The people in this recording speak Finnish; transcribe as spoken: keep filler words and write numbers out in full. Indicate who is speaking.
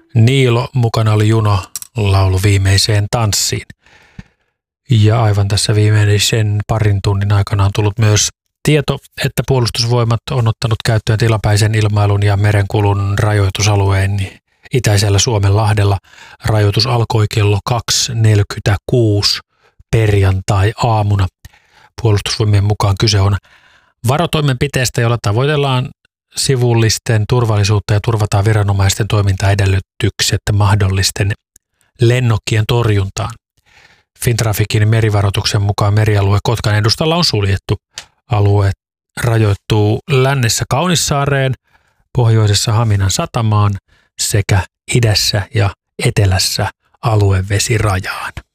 Speaker 1: Niilo, mukana oli Juno, laulu Viimeiseen tanssiin. Ja aivan tässä viimeisen parin tunnin aikana on tullut myös tieto, että Puolustusvoimat on ottanut käyttöön tilapäisen ilmailun ja merenkulun rajoitusalueen itäisellä Suomenlahdella. Rajoitus alkoi kello kaksi neljäkymmentäkuusi perjantai-aamuna. Puolustusvoimien mukaan kyse on varotoimenpiteestä, jolla tavoitellaan sivullisten turvallisuutta ja turvataan viranomaisten toimintaedellytykset mahdollisten lennokkien torjuntaan. Fintraficin merivaroituksen mukaan merialue Kotkan edustalla on suljettu. Alue rajoittuu lännessä Kaunissaareen, pohjoisessa Haminan satamaan sekä idässä ja etelässä aluevesirajaan.